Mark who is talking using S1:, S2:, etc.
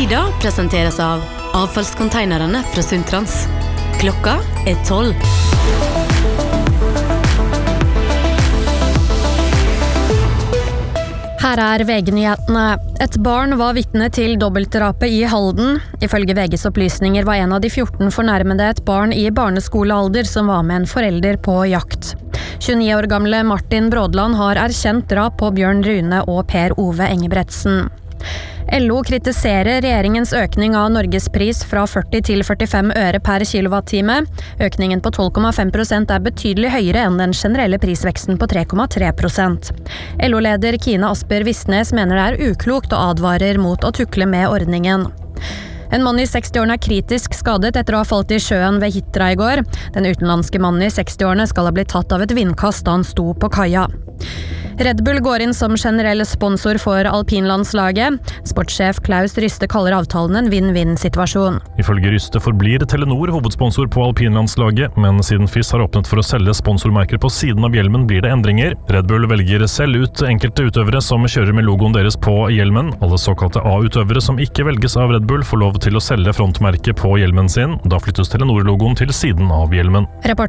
S1: Frida presenteres av avfallskonteinerne fra Sundtrans. Klokka 12.
S2: Her VG-nyhetene. Et barn var vitne til dobbeltdrapet i Halden. Ifølge VGs opplysninger var en av de 14 fornærmede et barn i barneskolealder som var med en forelder på jakt. 29 år gamle Martin Brådland har erkjent drap på Bjørn Rune og Per Ove Engebretsen. LO kritiserer regjeringens økning av Norges pris fra 40 til 45 øre per kilowattime. Økningen på 12,5% er betydelig høyere enn den generelle prisveksten på 3,3%. LO-leder Kine Asper Vistnes mener det er uklokt og advarer mot å tukle med ordningen. En mann i 60-årene er kritisk skadet etter å ha falt i sjøen ved Hitra i går. Den utenlandske mannen i 60-årene skal ha blitt tatt av et vindkast da han sto på kaia. Red Bull går inn som generell sponsor for alpinlandslaget. Sportssjef Klaus Ryste kaller avtalen en vinn-vinn-situasjon.
S3: Ifølge Ryste forblir Telenor hovedsponsor på alpinlandslaget, men siden FIS har åpnet for å selge sponsormerker på siden av hjelmen, blir det endringer. Red Bull velger selv ut enkelte utøvere som kjører med logoen deres på hjelmen. Alle såkalte A-utøvere som ikke velges av Red Bull får lov til å selge frontmerket på hjelmen sin. Da flyttes Telenor-logoen til siden av hjelmen.